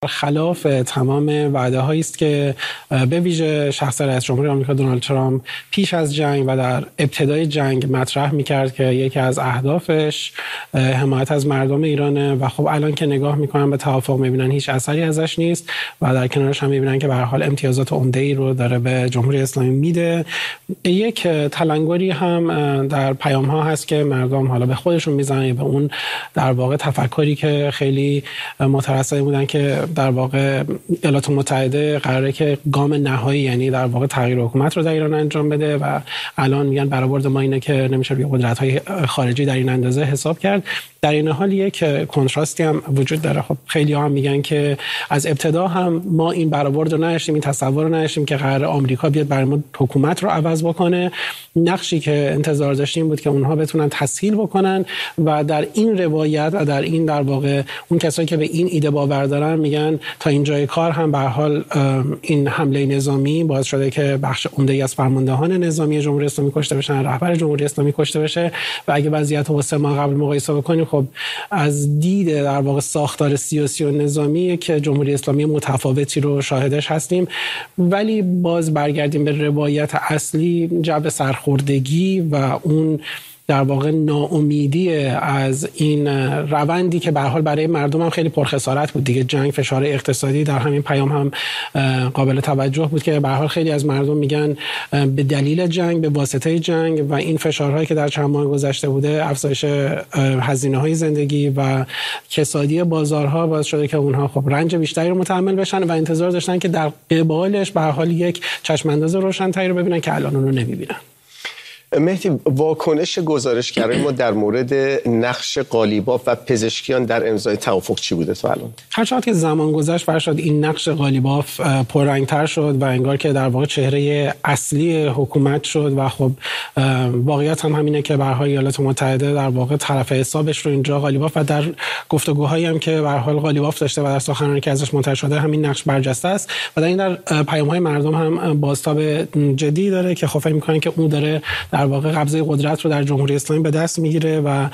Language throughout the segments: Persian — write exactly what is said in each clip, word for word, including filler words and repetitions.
خلاف تمام وعده هایی است که به ویژه شخص رئیس جمهور آمریکا دونالد ترامپ پیش از جنگ و در ابتدای جنگ مطرح می‌کرد که یکی از اهدافش حمایت از مردم ایرانه و خب الان که نگاه می‌کنن به توافق می‌بینن هیچ اثری ازش نیست و در کنارش هم می‌بینن که به هر حال امتیازات عمده‌ای رو داره به جمهوری اسلامی میده. یک تلنگری هم در پیام‌ها هست که مردم حالا به خودشون میزنن به اون در واقع تفکری که خیلی مترصد بودن که در واقع ایالات متحده قراره که گام نهایی یعنی در واقع تغییر حکومت رو در ایران انجام بده و الان میگن برآورد ما اینه که نمیشه روی قدرت‌های خارجی در این اندازه حساب کرد. در این حال یک کنتراستی هم وجود داره. خب خیلی ها هم میگن که از ابتدا هم ما این برآورد رو نداشتیم، این تصور رو نداشتیم که قرار آمریکا بیاد برای ما حکومت رو عوض بکنه. نقشی که انتظار داشتیم بود که اونها بتونن تسهیل بکنن و در این روایت و در این در واقع اون کسایی که به این ایده باور دارن میگن تا اینجای کار هم به هر حال این حمله نظامی باعث شده که بخش عمده‌ای از فرماندهان نظامی جمهوری اسلامی کشته بشن، رهبر جمهوری اسلامی کشته بشه و اگه وضعیت رو با سه ماه قبل مقایسه بکنیم خب از دید در واقع ساختار سیاسی و نظامی که جمهوری اسلامی متفاوتی رو شاهدش هستیم. ولی باز برگردیم به روایت اصلی، جو سرخوردگی و اون در واقع ناامیدی از این روندی که به هر حال برای مردم هم خیلی پرخسارت بود دیگه. جنگ، فشار اقتصادی، در همین پیام هم قابل توجه بود که به هر حال خیلی از مردم میگن به دلیل جنگ، به واسطه جنگ و این فشارهایی که در چند ماه گذشته بوده، افزایش هزینه‌های زندگی و کسادی بازارها باعث شده که اونها خب رنج بیشتری رو متحمل بشن و انتظار داشتن که در قبالش به هر حال یک چشم‌انداز روشن‌تری رو ببینن که الان اون رو نمی‌بینن. مهدی، واکنش گزارشگرای ما در مورد نقش قالیباف و پزشکیان در امضای توافق چی بوده تا الان؟ هرچند که زمان گذشت فرشاد این نقش قالیباف پررنگ‌تر شد و انگار که در واقع چهره اصلی حکومت شد و خب واقعیت هم همینه که به هر حال ایالات متحده در واقع طرف حسابش رو اینجا قالیباف و در گفتگوهایی هم که به هر حال قالیباف داشته و در سخنرانی که ازش منتشر شده همین نقش برجسته است و در این در پیام‌های مردم هم بازتاب جدی داره که خب فکر می‌کنن که اون داره در واقع قبضه قدرت رو در جمهوری اسلامی به دست میگیره و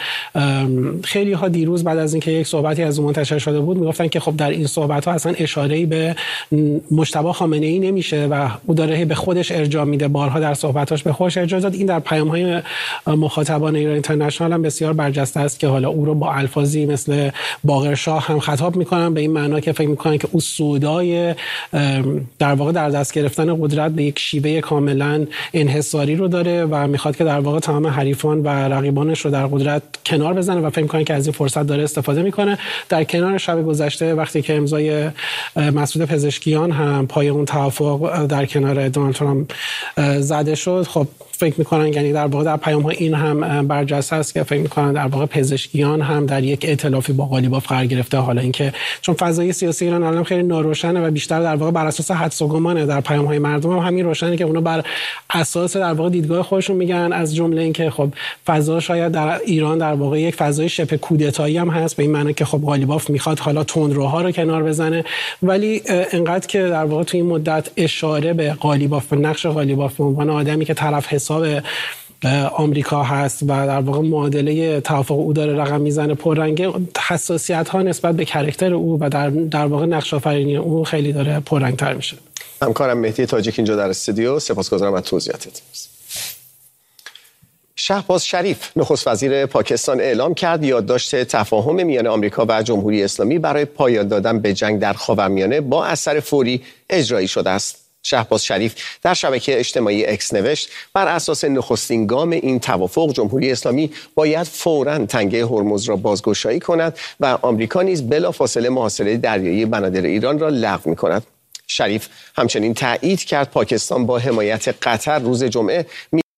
خیلی ها دیروز بعد از اینکه یک صحبتی از اون منتشر شده بود میگفتن که خب در این صحبت ها اصلا اشاره‌ای به مجتبی خامنه‌ای نمیشه و او داره به خودش ارجاع میده، بارها در صحبتاش به خودش ارجاع داد. این در پیام‌های مخاطبان ایران اینترنشنال هم بسیار برجسته است که حالا او رو با الفاظی مثل باقر شاه هم خطاب میکنن به این معنا که فکر میکنن که او سودای در واقع در دست گرفتن قدرت به یک شیوه کاملا انحصاری رو داره و میخواد که در واقع تمام حریفان و رقیبانش رو در قدرت کنار بزنه و فکر می‌کنه که از این فرصت داره استفاده میکنه. در کنار شب گذشته وقتی که امضای مسعود پزشکیان هم پای اون توافق در کنار دونالد ترامپ زده شد، خب فکر میکنن یعنی در واقع در پیام ها این هم برجسته است که فکر میکنن در واقع پزشکیان هم در یک ائتلافی با قالیباف قرار گرفته. حالا اینکه چون فضای سیاسی ایران الان خیلی ناروشنه و بیشتر در واقع بر اساس حدس و گمانه، در پیام های مردم هم همین روشنه که اونا بر اساس در واقع دیدگاه خودشون میگن، از جمله اینکه خب فضا شاید در ایران در واقع یک فضای شبه کودتایی هم هست به این معنی که خب قالیباف میخواد حالا تندروها رو کنار بزنه. ولی انقدر که در واقع تو این مدت اشاره به قالیباف و نقش قالیباف به عنوان آدمی که طرف حساب آمریکا هست و در واقع معادله توافق او داره رقم میزنه پررنگه، حساسیت ها نسبت به کاراکتر او و در در واقع نقش آفرینی او خیلی داره پررنگ‌تر میشه. همکارم مهدی تاجیک اینجا در استودیو، سپاسگزارم از توضیحاتت. شهباز شریف نخست وزیر پاکستان اعلام کرد یادداشت تفاهم میان آمریکا و جمهوری اسلامی برای پایان دادن به جنگ در خاورمیانه با اثر فوری اجرایی شده است. شهباز شریف در شبکه اجتماعی اکس نوشت بر اساس نخستین گام این توافق جمهوری اسلامی باید فوراً تنگه هرمز را بازگشایی کند و آمریکا نیز بلافاصله محاصره دریایی بنادر ایران را لغو می‌کند. شریف همچنین تایید کرد پاکستان با حمایت قطر روز جمعه